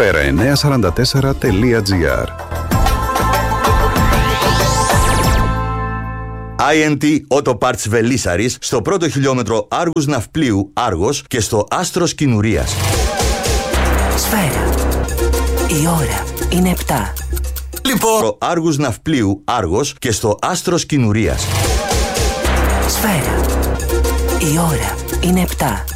sfera944.gr. INT Auto Parts Βελίσσαρης, στο πρώτο χιλιόμετρο Άργους Ναυπλίου Άργος και στο Άστρος Κινουρίας. Σφαίρα. Η ώρα είναι 7. Λοιπόν, Άργους Ναυπλίου Άργος και στο Άστρος Κινουρίας. Σφαίρα. Η ώρα είναι 7.